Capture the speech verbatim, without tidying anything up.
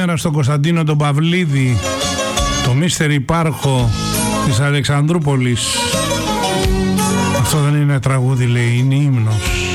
καλημέρα στον Κωνσταντίνο τον Παυλίδη, το Μίστερ Υπάρχο της Αλεξανδρούπολης. Αυτό δεν είναι τραγούδι, λέει, είναι ύμνος.